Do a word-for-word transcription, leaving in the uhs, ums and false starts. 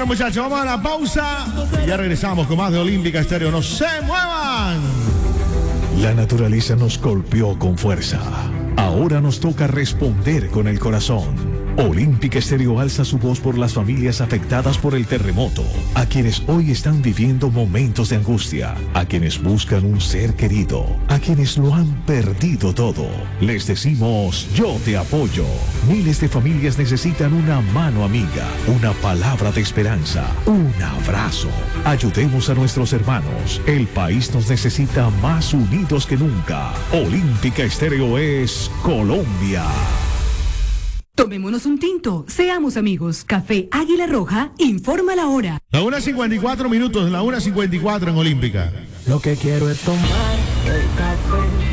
Bueno, muchachos, vamos a la pausa y ya regresamos con más de Olímpica Estéreo. ¡No se muevan! La naturaleza nos golpeó con fuerza. Ahora nos toca responder con el corazón. Olímpica Estéreo alza su voz por las familias afectadas por el terremoto, a quienes hoy están viviendo momentos de angustia, a quienes buscan un ser querido, a quienes lo han perdido todo. Les decimos, yo te apoyo. Miles de familias necesitan una mano amiga, una palabra de esperanza, un abrazo. Ayudemos a nuestros hermanos. El país nos necesita más unidos que nunca. Olímpica Estéreo es Colombia. Tomémonos un tinto, seamos amigos. Café Águila Roja, informa la hora. La una cincuenta y cuatro minutos, la una cincuenta y cuatro en Olímpica. Lo que quiero es tomar el café